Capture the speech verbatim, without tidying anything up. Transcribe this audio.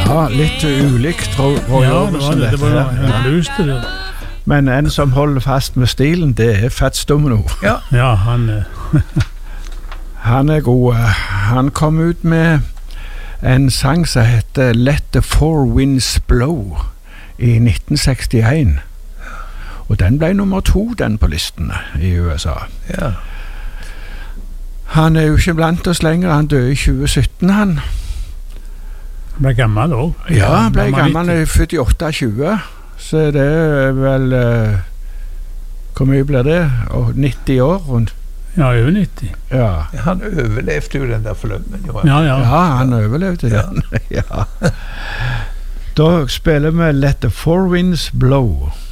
Ja, litt ulikt Roy Orbison. Ja, det var det. Det var en blues til det. Men en som holder fast med stilen, det er Fats Domino. Ja, ja han... han er god. Han kom ut med en sang som heter Let the Four Winds Blow i nitten sekstien. Og den ble nummer to, den på listene i U S A. Ja. Han er jo ikke blant oss lenger, han døde i tjue sytten, han. Han ble gammel også. Ja, han ble gammel, han er født i tjueåtte, så det er vel, uh, hvor mye blir det? Og nitti år rundt? Ja, over nitti. Ja. Han overlevde jo den der flømmen. Ja, ja. Ja, han overlevde ja. den. Ja. Da spiller vi Let the Four Winds Blow.